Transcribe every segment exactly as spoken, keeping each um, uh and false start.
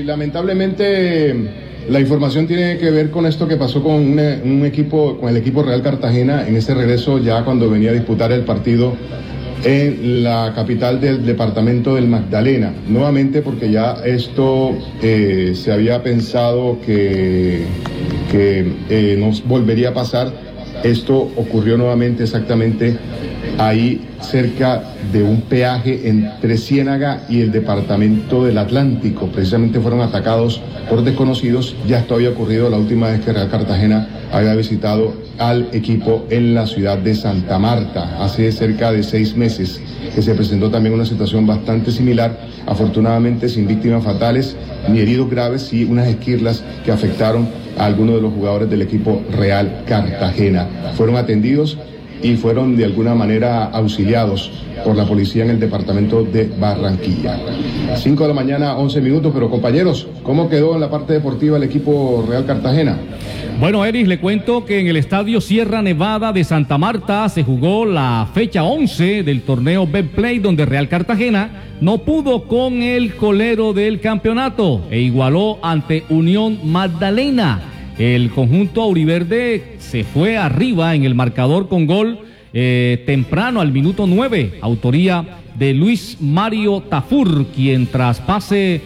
lamentablemente la información tiene que ver con esto que pasó con un, un equipo, con el equipo Real Cartagena en ese regreso ya cuando venía a disputar el partido en la capital del departamento del Magdalena, nuevamente porque ya esto eh, se había pensado que, que eh, nos volvería a pasar. Esto ocurrió nuevamente exactamente ahí cerca de un peaje entre Ciénaga y el departamento del Atlántico. Precisamente fueron atacados por desconocidos. Ya esto había ocurrido la última vez que Real Cartagena había visitado al equipo en la ciudad de Santa Marta, hace cerca de seis meses, que se presentó también una situación bastante similar, afortunadamente sin víctimas fatales ni heridos graves, y unas esquirlas que afectaron a algunos de los jugadores del equipo Real Cartagena. Fueron atendidos y fueron de alguna manera auxiliados por la policía en el departamento de Barranquilla. cinco de la mañana, once minutos, pero compañeros, ¿cómo quedó en la parte deportiva el equipo Real Cartagena? Bueno, Eris, le cuento que en el estadio Sierra Nevada de Santa Marta se jugó la fecha once del torneo Betplay, donde Real Cartagena no pudo con el colero del campeonato e igualó ante Unión Magdalena. El conjunto auriverde se fue arriba en el marcador con gol eh, temprano al minuto nueve, autoría de Luis Mario Tafur, quien tras pase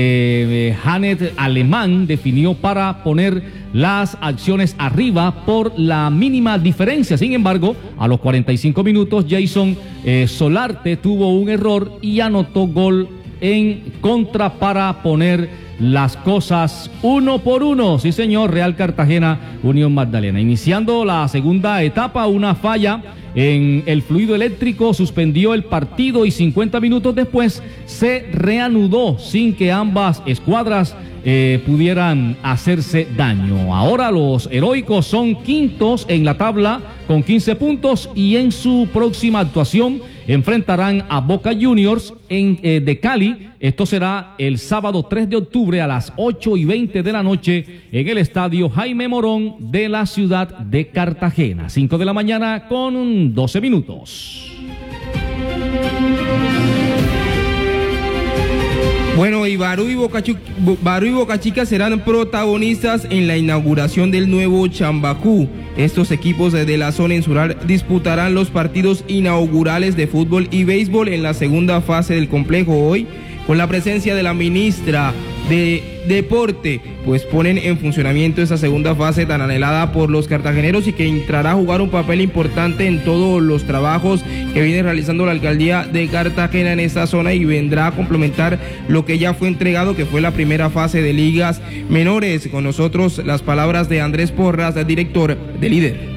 de eh, Hanet Alemán definió para poner las acciones arriba por la mínima diferencia. Sin embargo, a los cuarenta y cinco minutos Jason eh, Solarte tuvo un error y anotó gol en contra para poner las cosas uno por uno. Sí, señor, Real Cartagena, Unión Magdalena. Iniciando la segunda etapa, una falla en el fluido eléctrico suspendió el partido y cincuenta minutos después se reanudó sin que ambas escuadras eh, pudieran hacerse daño. Ahora los heroicos son quintos en la tabla con quince puntos y en su próxima actuación enfrentarán a Boca Juniors en, eh, de Cali. Esto será el sábado tres de octubre a las ocho y veinte de la noche en el estadio Jaime Morón de la ciudad de Cartagena. cinco de la mañana con doce minutos. Bueno, y Barú y Boca, Chu- Barú y Boca Chica serán protagonistas en la inauguración del nuevo Chambacú. Estos equipos de la zona insular disputarán los partidos inaugurales de fútbol y béisbol en la segunda fase del complejo hoy, con la presencia de la ministra de Deporte, pues ponen en funcionamiento esa segunda fase tan anhelada por los cartageneros y que entrará a jugar un papel importante en todos los trabajos que viene realizando la alcaldía de Cartagena en esta zona y vendrá a complementar lo que ya fue entregado, que fue la primera fase de ligas menores. Con nosotros las palabras de Andrés Porras, director de Líder.